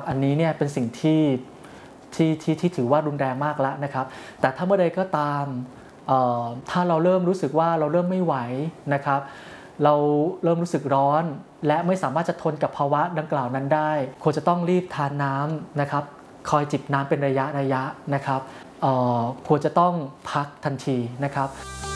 อันนี้เนี่ยเป็นสิ่งที่ถือว่ารุนแรงมากแล้วนะครับแต่ถ้าเมื่อใดก็ตามถ้าเราเริ่มรู้สึกว่าเราเริ่มไม่ไหวนะครับเราเริ่มรู้สึกร้อนและไม่สามารถจะทนกับภาวะดังกล่าวนั้นได้ควรจะต้องรีบทานน้ำนะครับคอยจิบน้ำเป็นระยะนะครับควรจะต้องพักทันทีนะครับ